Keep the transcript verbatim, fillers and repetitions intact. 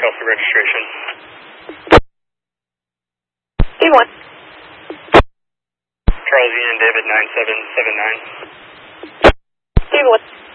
off the registration. D one. Charles Union David nine seven seven nine. D one.